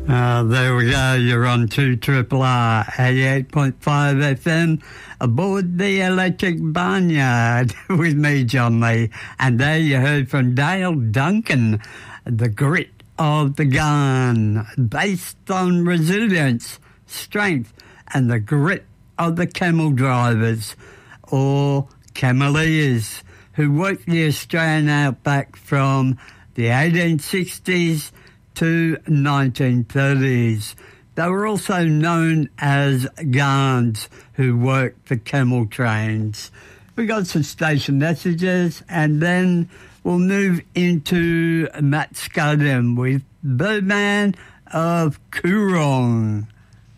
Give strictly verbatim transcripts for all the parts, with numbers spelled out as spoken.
Uh, there we go. You're on two Triple R, eighty-eight point five F M, aboard the Electric Barnyard with me, John Lee. And there you heard from Dale Duncan, The Grit of the Gun, based on resilience, strength, and the grit of the camel drivers, or cameleers, who worked the Australian outback from the eighteen sixties to nineteen thirties. They were also known as guards, who worked the camel trains. We got some station messages, and then we'll move into Matt Scuddum with Birdman of Coorong.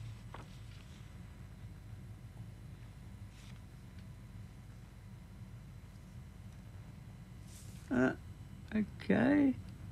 Uh, okay.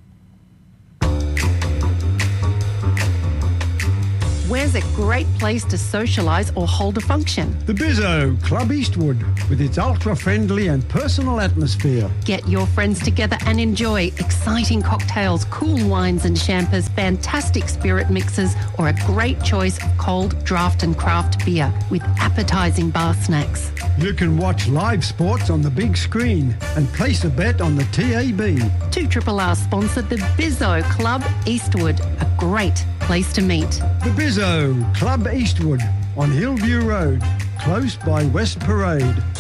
Where's a great place to socialise or hold a function? The Bizzo, Club Eastwood, with its ultra-friendly and personal atmosphere. Get your friends together and enjoy exciting cocktails, cool wines and champers, fantastic spirit mixes, or a great choice of cold draft and craft beer with appetising bar snacks. You can watch live sports on the big screen and place a bet on the T A B. two Triple R sponsored the Bizzo Club Eastwood, a great place to meet. The Bizzo, Club Eastwood, on Hillview Road, close by West Parade.